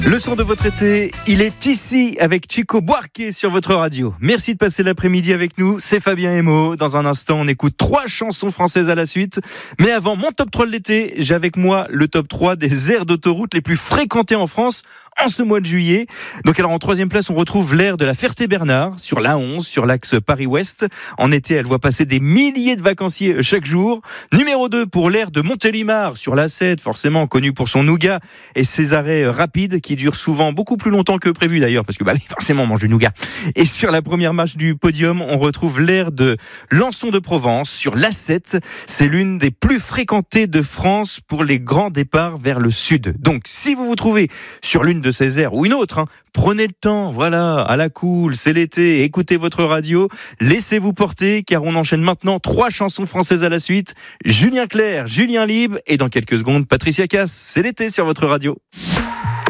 Le son de votre été, il est ici avec Chico Buarque sur votre radio. Merci de passer l'après-midi avec nous, c'est Fabien Emo. Dans un instant, on écoute 3 chansons françaises à la suite. Mais avant mon top 3 de l'été, j'ai avec moi le top 3 des aires d'autoroute les plus fréquentées en France en ce mois de juillet. Donc alors en 3e place, on retrouve l'aire de la Ferté-Bernard sur l'A11, sur l'axe Paris-Ouest. En été, elle voit passer des milliers de vacanciers chaque jour. Numéro 2 pour l'aire de Montélimar sur l'A7, forcément connue pour son nougat et ses arrêts rapides qui durent souvent beaucoup plus longtemps que prévu d'ailleurs, parce que forcément on mange du nougat. Et sur la première marche du podium, on retrouve l'aire de Lançon de Provence sur l'A7. C'est l'une des plus fréquentées de France pour les grands départs vers le sud. Donc si vous vous trouvez sur l'une de ces aires ou une autre, prenez le temps, voilà, à la cool, c'est l'été, écoutez votre radio, laissez-vous porter car on enchaîne maintenant 3 chansons françaises à la suite. Julien Clerc, Julien Libre et dans quelques secondes Patricia Cass. C'est l'été sur votre radio.